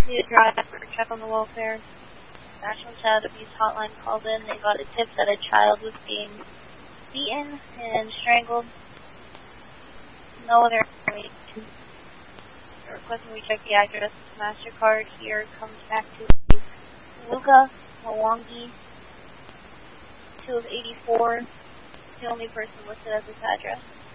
Need a driver, check on the welfare. National Child Abuse Hotline called in. They got a tip that a child was being beaten and strangled. No other information. They're requesting we check the address. MasterCard here comes back to Luca Mwangi, 2 of 84. The only person listed at this address.